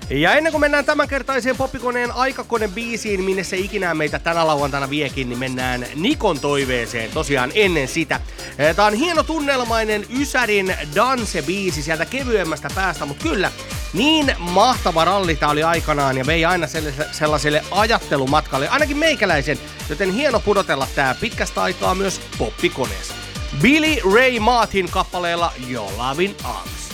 Ja ennen kuin mennään tämänkertaiseen Poppikoneen aikakone biisiin, minne se ikinä meitä tänä lauantaina viekin, niin mennään Nikon toiveeseen tosiaan ennen sitä. Tää on hieno tunnelmainen Ysärin Danse-biisi sieltä kevyemmästä päästä, mutta kyllä, niin mahtava ralli tää oli aikanaan ja vei aina sellaiselle ajattelumatkalle, ainakin meikäläisen, joten hieno pudotella tää pitkästä aikaa myös Poppikoneessa. Billy Ray Martin kappaleella Your Lovin' Arms.